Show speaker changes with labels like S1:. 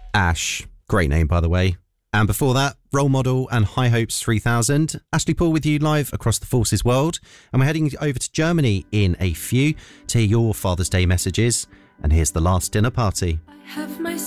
S1: Ash. Great name, by the way. And before that, Role Model and High Hopes 3000. Ashley Paul with you live across the Forces world. And we're heading over to Germany in a few to hear your Father's Day messages. And here's The Last Dinner Party.
S2: I have my